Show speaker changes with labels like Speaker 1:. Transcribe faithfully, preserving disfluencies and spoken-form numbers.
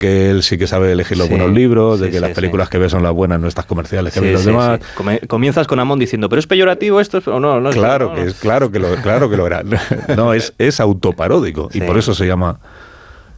Speaker 1: que él sí que sabe elegir los
Speaker 2: Sí,
Speaker 1: buenos libros,
Speaker 2: sí,
Speaker 1: de que
Speaker 2: sí,
Speaker 1: las películas
Speaker 2: sí.
Speaker 1: que ve son las buenas, no estas comerciales que
Speaker 2: Sí,
Speaker 1: ven los
Speaker 2: sí,
Speaker 1: demás.
Speaker 2: sí. Come- comienzas con Amon diciendo, ¿pero es peyorativo esto? O no, no es
Speaker 1: Claro
Speaker 2: no,
Speaker 1: que
Speaker 2: no.
Speaker 1: es, claro que lo, claro que lo era. No, es, es autoparódico,
Speaker 2: Sí.
Speaker 1: y por eso se llama